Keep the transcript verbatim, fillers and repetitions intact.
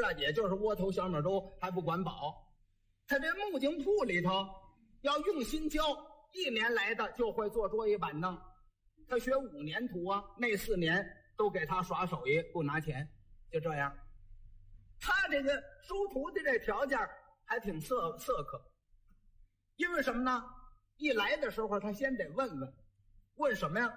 大姐就是窝头小米粥还不管饱。他这木匠铺里头要用心教，一年来的就会做桌椅板凳。他学五年徒啊，那四年都给他耍手艺，不拿钱，就这样。他这个收徒弟这条件还挺色色可，因为什么呢？一来的时候他先得问问，问什么呀？